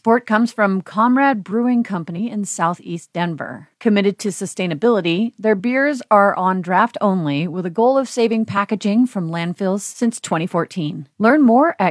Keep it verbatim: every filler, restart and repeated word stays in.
support comes from Comrade Brewing Company in Southeast Denver. Committed to sustainability, their beers are on draft only with a goal of saving packaging from landfills since twenty fourteen. Learn more at